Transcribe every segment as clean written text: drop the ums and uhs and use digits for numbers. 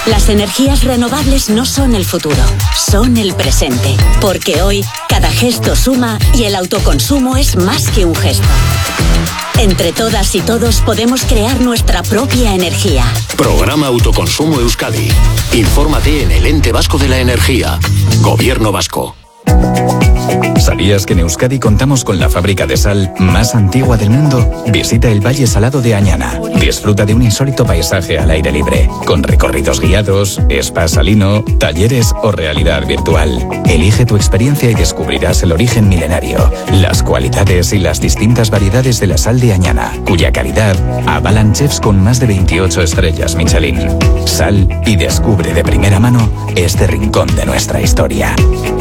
Las energías renovables no son el futuro, son el presente. Porque hoy, cada gesto suma y el autoconsumo es más que un gesto. Entre todas y todos podemos crear nuestra propia energía. Programa Autoconsumo Euskadi. Infórmate en el Ente Vasco de la Energía. Gobierno Vasco. ¿Sabías que en Euskadi contamos con la fábrica de sal más antigua del mundo? Visita el Valle Salado de Añana. Disfruta de un insólito paisaje al aire libre, con recorridos guiados, spa salino, talleres o realidad virtual. Elige tu experiencia y descubrirás el origen milenario, las cualidades y las distintas variedades de la sal de Añana, cuya calidad avalan chefs con más de 28 estrellas Michelin. Sal y descubre de primera mano este rincón de nuestra historia.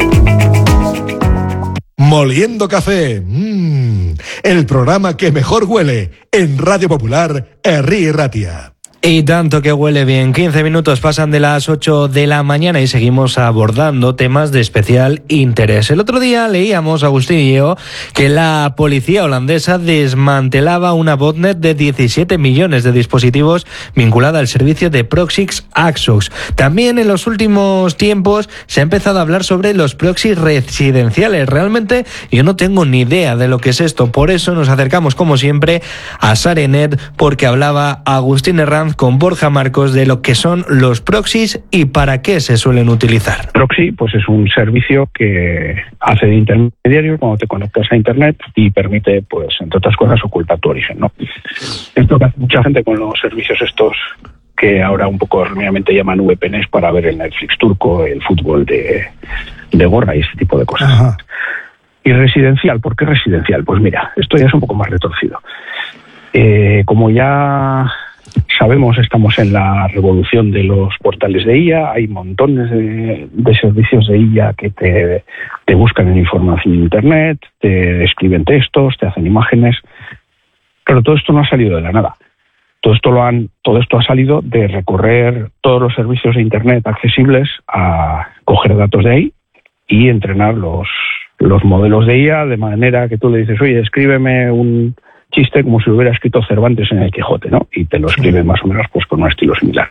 Moliendo Café, el programa que mejor huele en Radio Popular, Herri Ratia. Y tanto que huele bien. 15 minutos pasan de las 8 de la mañana y seguimos abordando temas de especial interés. El otro día leíamos, Agustín y yo, que la policía holandesa desmantelaba una botnet de 17 millones de dispositivos vinculada al servicio de proxies Axos. También en los últimos tiempos se ha empezado a hablar sobre los proxies residenciales. Realmente yo no tengo ni idea de lo que es esto. Por eso nos acercamos, como siempre, a Sarenet, porque hablaba Agustín Herranz con Borja Marcos de lo que son los proxies y para qué se suelen utilizar. Proxy, pues es un servicio que hace de intermediario cuando te conectas a Internet y permite, pues, entre otras cosas, ocultar tu origen, ¿no? Esto que hace mucha gente con los servicios estos que ahora un poco erróneamente llaman VPNs para ver el Netflix turco, el fútbol de gorra y ese tipo de cosas. Ajá. ¿Y residencial? ¿Por qué residencial? Pues mira, esto ya es un poco más retorcido. Como ya sabemos, estamos en la revolución de los portales de IA, hay montones de servicios de IA que te buscan en información en Internet, te escriben textos, te hacen imágenes. Pero todo esto no ha salido de la nada. Todo esto ha salido de recorrer todos los servicios de Internet accesibles a coger datos de ahí y entrenar los modelos de IA de manera que tú le dices, oye, escríbeme un chiste como si lo hubiera escrito Cervantes en el Quijote, ¿no? Y te lo escribe más o menos pues con un estilo similar.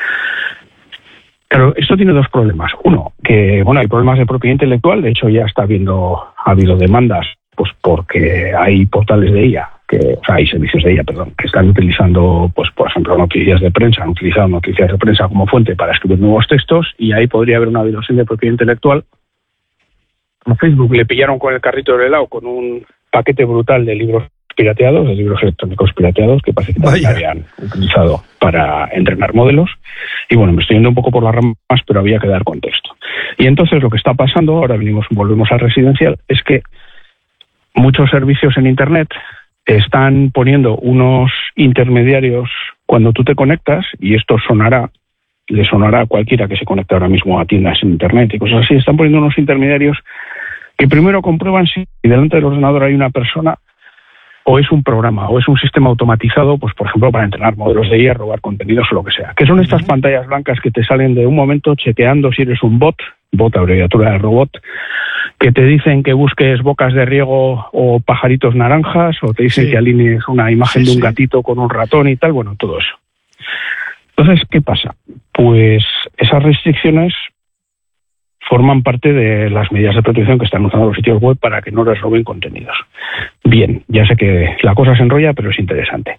Pero esto tiene dos problemas. Uno, que bueno, hay problemas de propiedad intelectual. De hecho, ya ha habido demandas, pues porque hay portales de IA, hay servicios de IA, que están utilizando, pues por ejemplo, noticias de prensa, han utilizado noticias de prensa como fuente para escribir nuevos textos, y ahí podría haber una violación de propiedad intelectual. A Facebook le pillaron con el carrito del helado con un paquete brutal de libros pirateados, de libros electrónicos pirateados, que parece que también habían utilizado para entrenar modelos. Y bueno, me estoy yendo un poco por las ramas, pero había que dar contexto. Y entonces lo que está pasando, ahora volvemos al residencial, es que muchos servicios en Internet están poniendo unos intermediarios cuando tú te conectas, y esto le sonará a cualquiera que se conecte ahora mismo a tiendas en Internet y cosas así. Están poniendo unos intermediarios que primero comprueban si delante del ordenador hay una persona, o es un programa, o es un sistema automatizado, pues por ejemplo para entrenar modelos de IA, robar contenidos o lo que sea. Que son estas pantallas blancas que te salen de un momento chequeando si eres un bot, abreviatura de robot, que te dicen que busques bocas de riego o pajaritos naranjas, o te dicen que alinees una imagen de un gatito con un ratón y tal, bueno, todo eso. Entonces, ¿qué pasa? Pues esas restricciones forman parte de las medidas de protección que están usando los sitios web para que no les roben contenidos. Bien, ya sé que la cosa se enrolla, pero es interesante.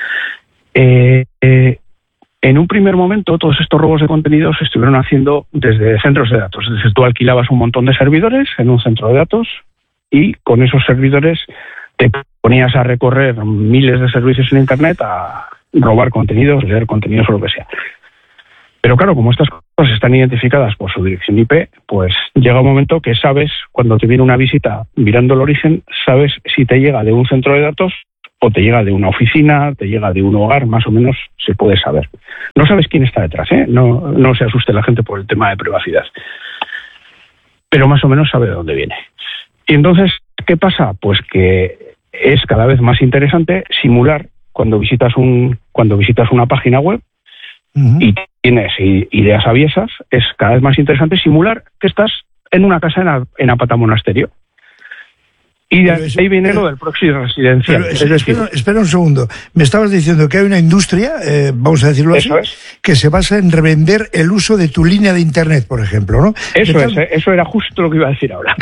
En un primer momento, todos estos robos de contenidos se estuvieron haciendo desde centros de datos. Es decir, tú alquilabas un montón de servidores en un centro de datos y con esos servidores te ponías a recorrer miles de servicios en Internet a robar contenidos, leer contenidos o lo que sea. Pero claro, como estas cosas están identificadas por su dirección IP, pues llega un momento que sabes, cuando te viene una visita mirando el origen, sabes si te llega de un centro de datos o te llega de una oficina, te llega de un hogar, más o menos se puede saber. No sabes quién está detrás, ¿eh? No se asuste la gente por el tema de privacidad. Pero más o menos sabe de dónde viene. Y entonces, ¿qué pasa? Pues que es cada vez más interesante simular cuando visitas una página web y tienes ideas aviesas, es cada vez más interesante simular que estás en una casa en Apata Monasterio. Y de ahí viene lo del proxy residencial. Espera un segundo. Me estabas diciendo que hay una industria, vamos a decirlo así, que se basa en revender el uso de tu línea de internet, por ejemplo, ¿no? Eso era justo lo que iba a decir ahora.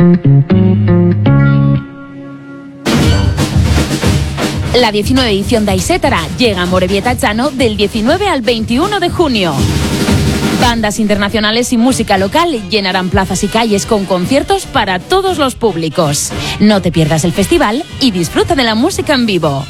La 19 edición de Aisetara llega a Morevieta Llano del 19 al 21 de junio. Bandas internacionales y música local llenarán plazas y calles con conciertos para todos los públicos. No te pierdas el festival y disfruta de la música en vivo.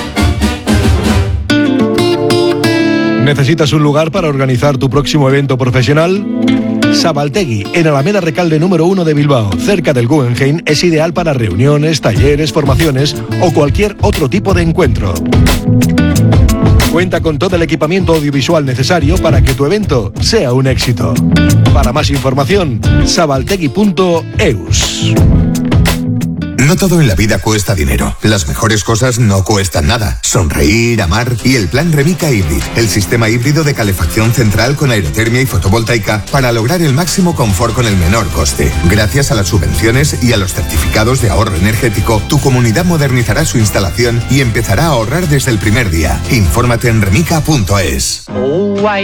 ¿Necesitas un lugar para organizar tu próximo evento profesional? Sabaltegui, en Alameda Recalde número 1 de Bilbao, cerca del Guggenheim, es ideal para reuniones, talleres, formaciones o cualquier otro tipo de encuentro. Cuenta con todo el equipamiento audiovisual necesario para que tu evento sea un éxito. Para más información, sabaltegui.eus. No todo en la vida cuesta dinero. Las mejores cosas no cuestan nada. Sonreír, amar y el plan Remica Hybrid, el sistema híbrido de calefacción central con aerotermia y fotovoltaica para lograr el máximo confort con el menor coste. Gracias a las subvenciones y a los certificados de ahorro energético, tu comunidad modernizará su instalación y empezará a ahorrar desde el primer día. Infórmate en remica.es.